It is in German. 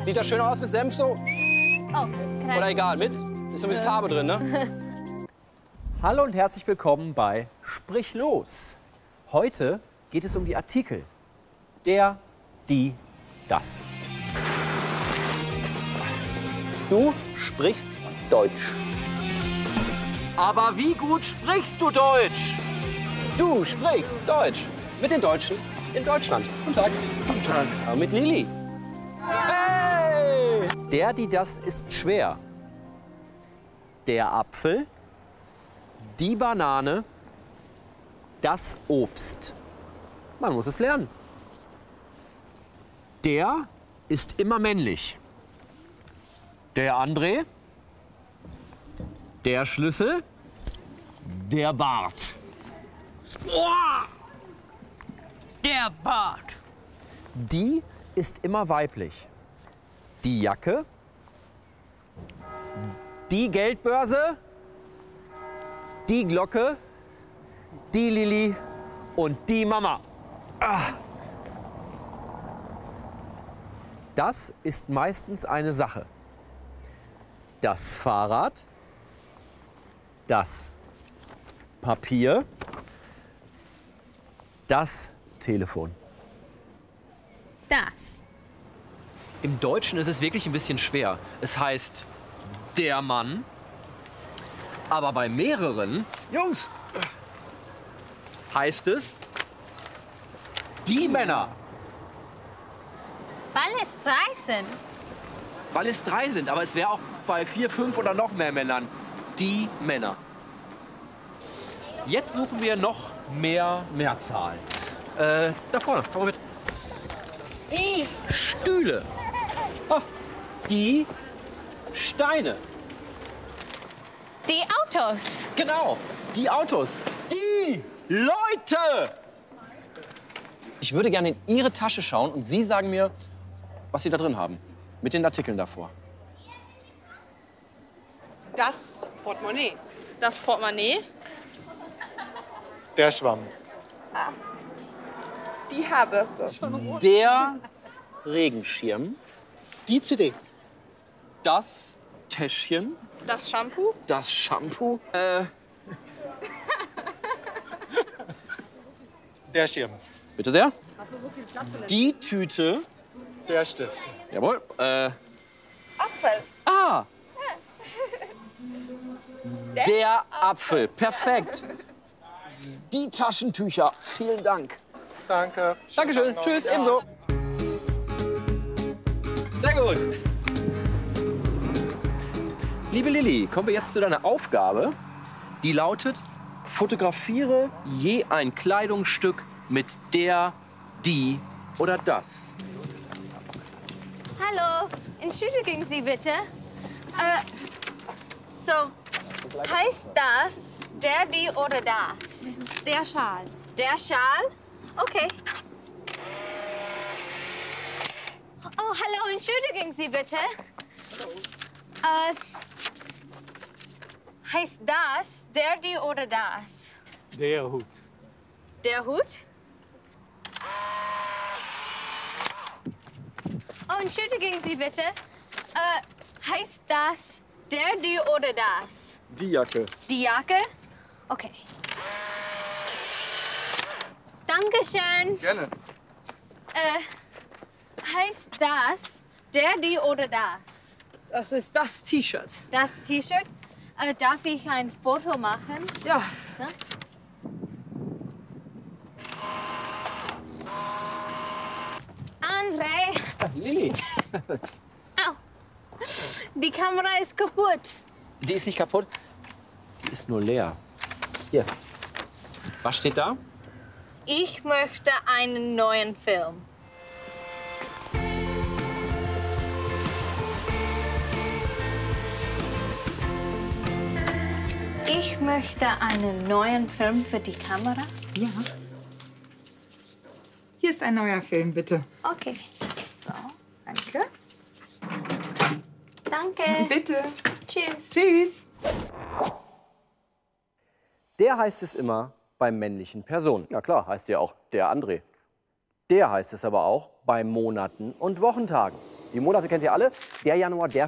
Sieht das schön aus mit Senf so? Oh, Oder egal, mit? Ist so mit Farbe drin, ne? Hallo und herzlich willkommen bei Sprich los. Heute geht es um die Artikel. Der, die, das. Du sprichst Deutsch. Aber wie gut sprichst du Deutsch? Du sprichst Deutsch. Mit den Deutschen in Deutschland. Guten Tag. Guten Tag. Aber mit Lili. Hey! Der, die, das ist schwer. Der Apfel, die Banane, das Obst. Man muss es lernen. Der ist immer männlich. Der André, der Schlüssel, der Bart. Der Bart. Die ist immer weiblich. Die Jacke, die Geldbörse, die Glocke, die Lili und die Mama. Das ist meistens eine Sache. Das Fahrrad, das Papier, das Telefon. Das. Im Deutschen ist es wirklich ein bisschen schwer. Es heißt der Mann, aber bei mehreren, Jungs, heißt es die Männer. Weil es 3 sind. Weil es 3 sind, aber es wäre auch bei 4, 5 oder noch mehr Männern. Die Männer. Jetzt suchen wir noch mehr Mehrzahlen. Da vorne, komm mal mit. Die Stühle. Oh, die Steine. Die Autos. Genau, die Autos. Die Leute. Ich würde gerne in Ihre Tasche schauen und Sie sagen mir, was Sie da drin haben. Mit den Artikeln davor. Das Portemonnaie. Das Portemonnaie. Der Schwamm. Die Haarbürste. Der Regenschirm. Die CD. Das Täschchen. Das Shampoo. Das Shampoo. Der Schirm. Bitte sehr. Die Tüte. Der Stift. Jawohl. Apfel. Ah. Der Apfel. Perfekt. Die Taschentücher. Vielen Dank. Danke. Dankeschön. Tschüss. Ja. Ebenso. Sehr gut. Liebe Lilli, kommen wir jetzt zu deiner Aufgabe. Die lautet, fotografiere je ein Kleidungsstück mit der, die oder das. Hallo, entschuldigen Sie bitte. So, heißt das der, die oder das? Das ist der Schal. Der Schal? Okay. Oh, hallo, entschuldigen Sie bitte. Heißt das der, die oder das? Der Hut. Der Hut? Oh, entschuldigen Sie bitte. Heißt das der, die oder das? Die Jacke. Die Jacke? Okay. Dankeschön. Gerne. Heißt das der, die oder das? Das ist das T-Shirt. Das T-Shirt? Darf ich ein Foto machen? Ja. Ja? André! Lili. Au! Die Kamera ist kaputt. Die ist nicht kaputt. Die ist nur leer. Hier. Was steht da? Ich möchte einen neuen Film. Ich möchte einen neuen Film für die Kamera. Ja. Hier ist ein neuer Film, bitte. Okay. So. Danke. Danke. Bitte. Tschüss. Tschüss. Der heißt es immer bei männlichen Personen. Ja klar, heißt ja auch der André. Der heißt es aber auch bei Monaten und Wochentagen. Die Monate kennt ihr alle. Der Januar, der